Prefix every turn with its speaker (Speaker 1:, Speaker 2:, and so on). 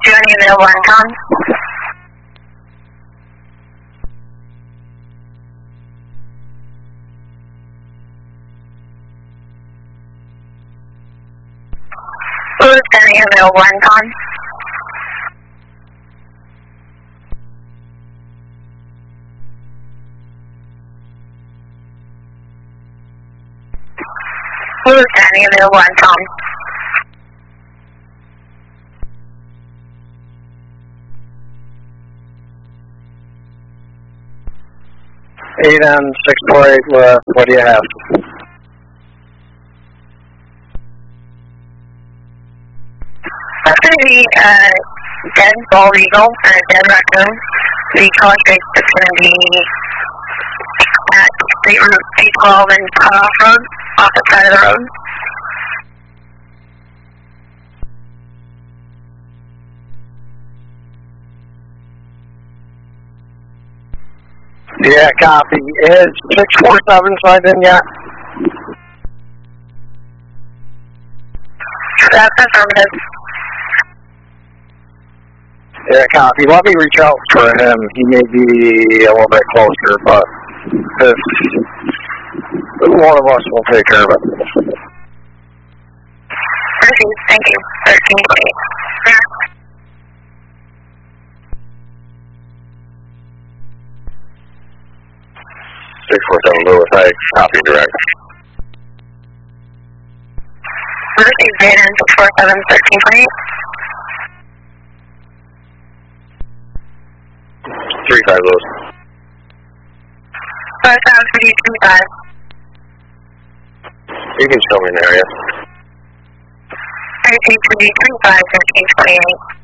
Speaker 1: Journey available on Tom. Blue 70 available on Tom. Blue 70 available on Tom.
Speaker 2: Eight on 648 left. What do you have?
Speaker 1: That's going to be a dead bald eagle and a dead raccoon. The college base is going to be at State Route 812 and Cutoff Road, off the side of the road.
Speaker 2: Yeah, copy. Is 647 signed in yet?
Speaker 1: That's affirmative.
Speaker 2: Yeah, copy. Let me reach out for him. He may be a little bit closer, but if one of us will take care of it.
Speaker 1: Thank you. 1328.
Speaker 2: 647 Lewis, I copy direct.
Speaker 1: Received data in 647 1328.
Speaker 2: 35 Lewis.
Speaker 1: 5735.
Speaker 2: You can show me an area.
Speaker 1: 1335 1328.